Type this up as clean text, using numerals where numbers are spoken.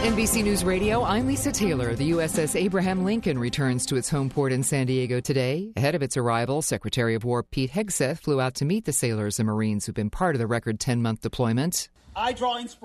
NBC News Radio, I'm Lisa Taylor. The USS Abraham Lincoln returns to its home port in San Diego today. Ahead of its arrival, Secretary of War Pete Hegseth flew out to meet the sailors and Marines who've been part of the record 10-month deployment. I draw inspiration